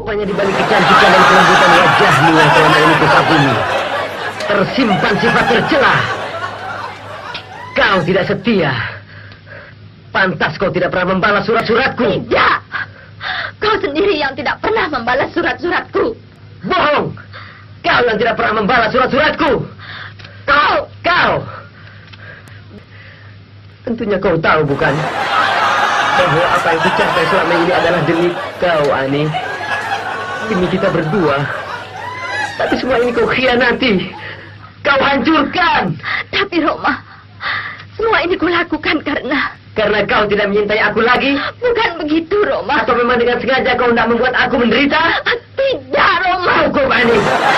Rupanya di balik kecantikan dan kelembutan wajahmu yang selama ini kusagumi, tersimpan sifat tercela. Kau tidak setia. Pantas kau tidak pernah membalas surat-suratku. Tidak. Kau sendiri yang tidak pernah membalas surat-suratku. Bohong. Kau yang tidak pernah membalas surat-suratku. Kau. Tentunya kau tahu, bukan? Bahwa apa yang kucapai selama ini adalah demi kau, Ani. Demi kita berdua. Tapi semua ini kau khianati. Kau hancurkan. Tapi Roma, semua ini kulakukan karena kau tidak menyintai aku lagi? Bukan begitu, Roma. Atau memang dengan sengaja kau tidak membuat aku menderita? Tidak, Roma. Cukup, Ani.